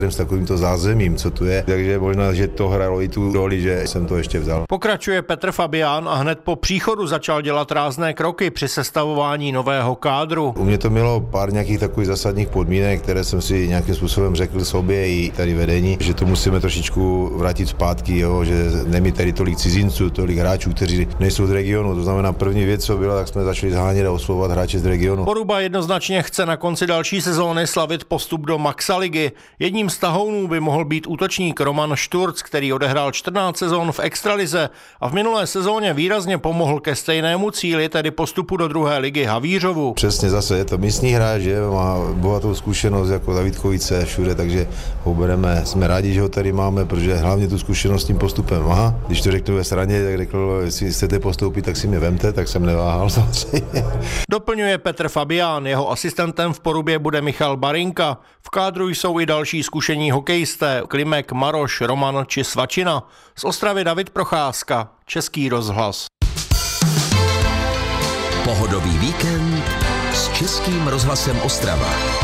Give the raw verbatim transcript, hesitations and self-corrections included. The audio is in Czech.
s takovýmto zázemím, co tu je, takže možná, že to hrálo i tu roli, že jsem to ještě vzal. Pokračuje Petr Fabián a hned po příchodu začal dělat rázné kroky při sestavování nového kádru. U mě to mělo pár nějakých takových zásadních podmínek, které jsem si nějakým způsobem řekl sobě i tady vedení, že to musíme trošičku vrátit zpátky, jo, že nemí tady tolik cizinců, tolik hráčů, kteří nejsou z regionu. To znamená, první věc, co byla, tak jsme začali zhánět a oslovovat hráče z regionu. Poruba jednoznačně chce na konci další sezóny slavit postup do Maxaligy. Jedním z tahounů by mohl být útočník Roman Šturc, který odehrál čtrnáct sezón v extralize a v minulé sezóně výrazně pomohl ke stejnému cíli, tedy postupu do druhé ligy Havířovu. Přesně, zase je to místní hráč, že má bohatou zkušenost jako Davidkovice všude, takže ho bereme. Jsme rádi, že ho tady máme, protože hlavně tu zkušenost s tím postupem má. Když to řeknu ve straně, tak řekl, jestli chcete postoupit, tak si mě vemte, tak jsem neváhal samozřejmě. Doplňuje Petr Fabián, jeho asistentem v Porubě bude Michal Barinka. V kádru jsou i další zkušení hokejisté Klimek, Maroš, Roman či Svačina. Z Ostravy David Procházka, Český rozhlas. Pohodový víkend s Českým rozhlasem Ostrava.